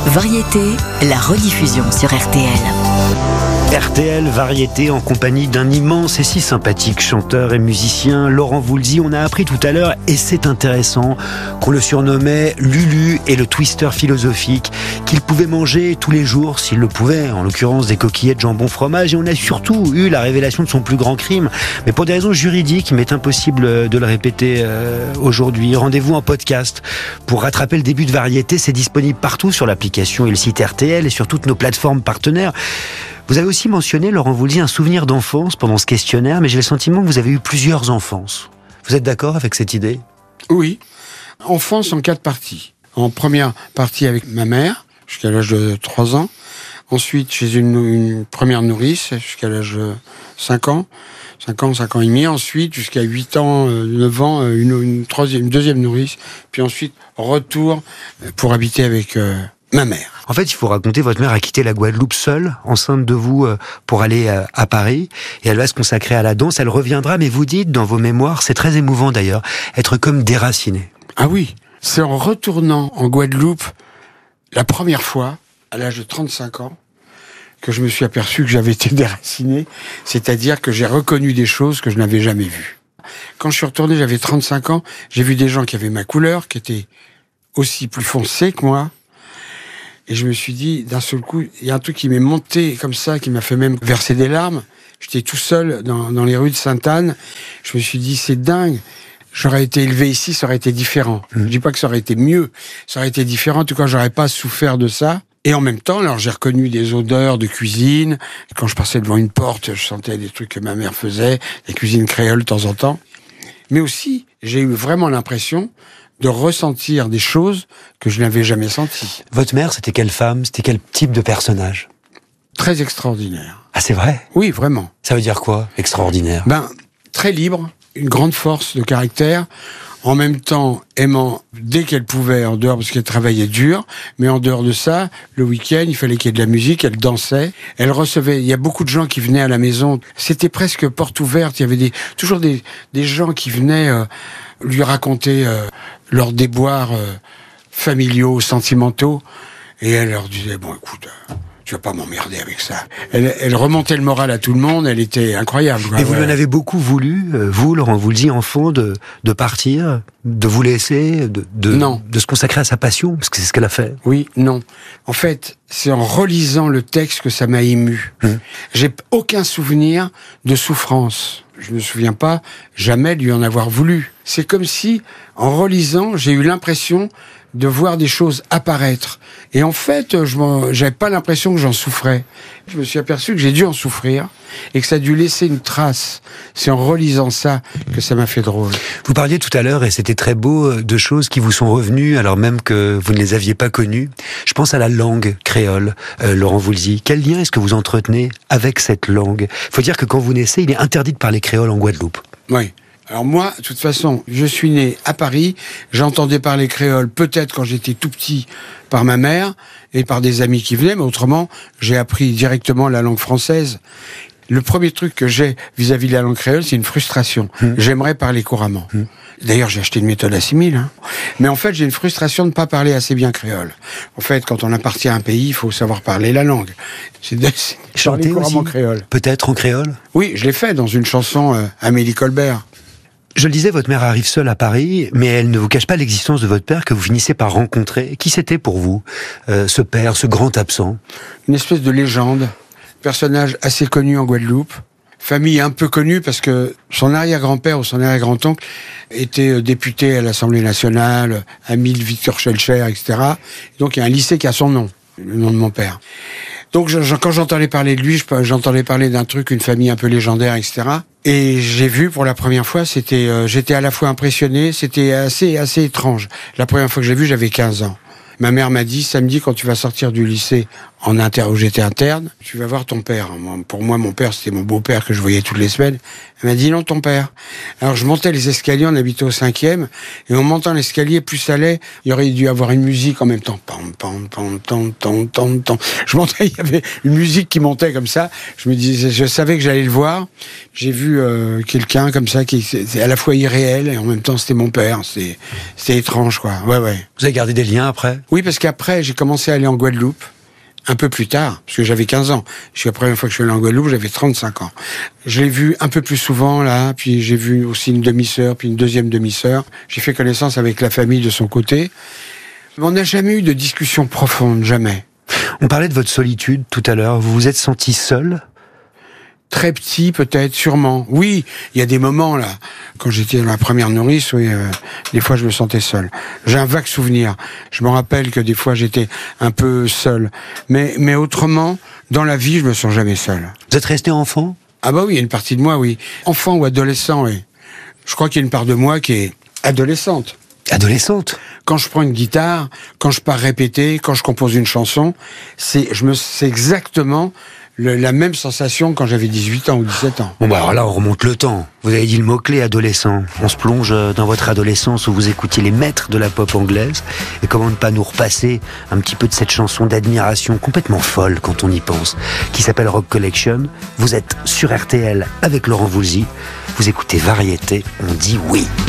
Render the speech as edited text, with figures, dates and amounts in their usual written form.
Variété, la rediffusion sur RTL. RTL Variété en compagnie d'un immense et si sympathique chanteur et musicien, Laurent Voulzy. On a appris tout à l'heure, et c'est intéressant, qu'on le surnommait Lulu et le twister philosophique, qu'il pouvait manger tous les jours s'il le pouvait, en l'occurrence des coquillettes jambon fromage. Et on a surtout eu la révélation de son plus grand crime. Mais pour des raisons juridiques, il m'est impossible de le répéter aujourd'hui. Rendez-vous en podcast pour rattraper le début de Variété. C'est disponible partout sur l'application et le site RTL et sur toutes nos plateformes partenaires. Vous avez aussi mentionné, Laurent Voulzy, un souvenir d'enfance pendant ce questionnaire, mais j'ai le sentiment que vous avez eu plusieurs enfances. Vous êtes d'accord avec cette idée ? Oui. Enfance en 4 parties. En première partie avec ma mère, jusqu'à l'âge de 3 ans. Ensuite, chez une première nourrice, jusqu'à l'âge de 5 ans. 5 ans et demi. Ensuite, jusqu'à 8 ans, 9 ans, une deuxième nourrice. Puis ensuite, retour pour habiter avec ma mère. En fait, il faut raconter, votre mère a quitté la Guadeloupe seule, enceinte de vous, pour aller à Paris. Et elle va se consacrer à la danse. Elle reviendra, mais vous dites dans vos mémoires, c'est très émouvant d'ailleurs, être comme déracinée. Ah oui, c'est en retournant en Guadeloupe, la première fois, à l'âge de 35 ans, que je me suis aperçu que j'avais été déraciné. C'est-à-dire que j'ai reconnu des choses que je n'avais jamais vues. Quand je suis retourné, j'avais 35 ans, j'ai vu des gens qui avaient ma couleur, qui étaient aussi plus foncés que moi. Et je me suis dit, d'un seul coup, il y a un truc qui m'est monté comme ça, qui m'a fait même verser des larmes. J'étais tout seul dans les rues de Sainte-Anne. Je me suis dit, c'est dingue. J'aurais été élevé ici, ça aurait été différent. Je dis pas que ça aurait été mieux, ça aurait été différent. En tout cas, j'aurais pas souffert de ça. Et en même temps, alors j'ai reconnu des odeurs de cuisine. Quand je passais devant une porte, je sentais des trucs que ma mère faisait, des cuisines créoles de temps en temps. Mais aussi, j'ai eu vraiment l'impression de ressentir des choses que je n'avais jamais senties. Votre mère, c'était quelle femme ? C'était quel type de personnage ? Très extraordinaire. Ah, c'est vrai ? Oui, vraiment. Ça veut dire quoi, extraordinaire ? Très libre, une grande force de caractère, en même temps aimant dès qu'elle pouvait, en dehors, parce qu'elle travaillait dur, mais en dehors de ça, le week-end, il fallait qu'il y ait de la musique, elle dansait, elle recevait, il y a beaucoup de gens qui venaient à la maison, c'était presque porte ouverte, il y avait toujours des gens qui venaient lui raconter leurs déboires familiaux, sentimentaux, et elle leur disait, bon écoute, tu vas pas m'emmerder avec ça. Elle remontait le moral à tout le monde, elle était incroyable. Et vous lui en avez beaucoup voulu, vous, Laurent Voulzy, enfant, de partir, de vous laisser, de se consacrer à sa passion, parce que c'est ce qu'elle a fait. Oui, non. En fait, c'est en relisant le texte que ça m'a ému. J'ai aucun souvenir de souffrance. Je me souviens pas jamais lui en avoir voulu. C'est comme si, en relisant, j'ai eu l'impression de voir des choses apparaître. Et en fait, j'avais pas l'impression que j'en souffrais. Je me suis aperçu que j'ai dû en souffrir et que ça a dû laisser une trace. C'est en relisant ça que ça m'a fait drôle. Vous parliez tout à l'heure, et c'était très beau, de choses qui vous sont revenues alors même que vous ne les aviez pas connues. Je pense à la langue créole, Laurent Voulzy. Quel lien est-ce que vous entretenez avec cette langue ? Il faut dire que quand vous naissez, il est interdit de parler créole en Guadeloupe. Oui. Alors moi, de toute façon, je suis né à Paris, j'entendais parler créole peut-être quand j'étais tout petit par ma mère et par des amis qui venaient, mais autrement, j'ai appris directement la langue française. Le premier truc que j'ai vis-à-vis de la langue créole, c'est une frustration. J'aimerais parler couramment. D'ailleurs, j'ai acheté une méthode à 6000. Mais en fait, j'ai une frustration de ne pas parler assez bien créole. En fait, quand on appartient à un pays, il faut savoir parler la langue. C'est chanter couramment aussi, créole. Peut-être en créole ? Oui, je l'ai fait dans une chanson Amélie Colbert. Je le disais, votre mère arrive seule à Paris, mais elle ne vous cache pas l'existence de votre père que vous finissez par rencontrer. Qui c'était pour vous, ce père, ce grand absent ? Une espèce de légende, personnage assez connu en Guadeloupe, famille un peu connue parce que son arrière-grand-père ou son arrière-grand-oncle était député à l'Assemblée nationale, ami de Victor Schœlcher, etc. Donc il y a un lycée qui a son nom, le nom de mon père. Donc quand j'entendais parler de lui, j'entendais parler d'un truc, une famille un peu légendaire, etc. Et j'ai vu pour la première fois, j'étais à la fois impressionné, c'était assez étrange. La première fois que j'ai vu, j'avais 15 ans. Ma mère m'a dit, samedi, quand tu vas sortir du lycée où j'étais interne, tu vas voir ton père. Pour moi, mon père, c'était mon beau-père que je voyais toutes les semaines. Elle m'a dit, non, ton père. Alors, je montais les escaliers, on habitait au 5e, et en montant l'escalier, plus ça allait, il y aurait dû avoir une musique en même temps. Pam, pam, pam, pam, pam, pam, pam. Je montais, il y avait une musique qui montait comme ça. Je me disais, je savais que j'allais le voir. J'ai vu quelqu'un comme ça, c'est à la fois irréel, et en même temps, c'était mon père. C'était étrange, quoi. Ouais. Vous avez gardé des liens après ? Oui, parce qu'après, j'ai commencé à aller en Guadeloupe, un peu plus tard, parce que j'avais 15 ans. La première fois que je suis allé en Guadeloupe, j'avais 35 ans. Je l'ai vu un peu plus souvent, là, puis j'ai vu aussi une demi-sœur, puis une deuxième demi-sœur. J'ai fait connaissance avec la famille de son côté. Mais on n'a jamais eu de discussion profonde, jamais. On parlait de votre solitude tout à l'heure. Vous vous êtes senti seul ? Très petit, peut-être, sûrement. Oui, il y a des moments, là, quand j'étais dans la première nourrice, oui, des fois je me sentais seul. J'ai un vague souvenir. Je me rappelle que des fois j'étais un peu seul. Mais autrement, dans la vie, je me sens jamais seul. Vous êtes resté enfant ? Ah bah oui, il y a une partie de moi, oui. Enfant ou adolescent, oui. Je crois qu'il y a une part de moi qui est adolescente. Adolescente ? Quand je prends une guitare, quand je pars répéter, quand je compose une chanson, c'est exactement la même sensation quand j'avais 18 ans ou 17 ans. Bon bah alors là on remonte le temps. Vous avez dit le mot-clé adolescent. On se plonge dans votre adolescence où vous écoutiez les maîtres de la pop anglaise. Et comment ne pas nous repasser un petit peu de cette chanson d'admiration complètement folle quand on y pense, qui s'appelle Rock Collection. Vous êtes sur RTL avec Laurent Voulzy. Vous écoutez Variété, on dit oui.